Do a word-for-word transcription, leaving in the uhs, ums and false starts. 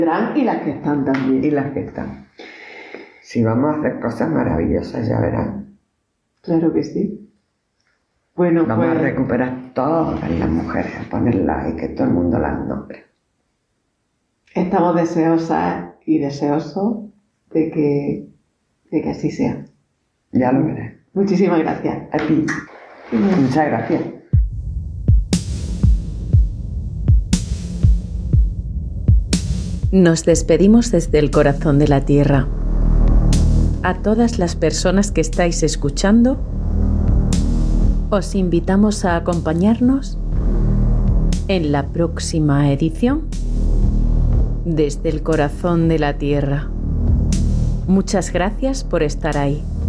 Gran y las que están también. Y las que están. Si vamos a hacer cosas maravillosas, ya verán. Claro que sí. Bueno, vamos pues... a recuperar todas las mujeres, a ponerlas y que todo el mundo las nombre. Estamos deseosas y deseosos de que, de que así sea. Ya lo verás. Muchísimas gracias. A ti. Muchas gracias. Nos despedimos desde el corazón de la tierra. A todas las personas que estáis escuchando, os invitamos a acompañarnos en la próxima edición Desde el corazón de la tierra. Muchas gracias por estar ahí.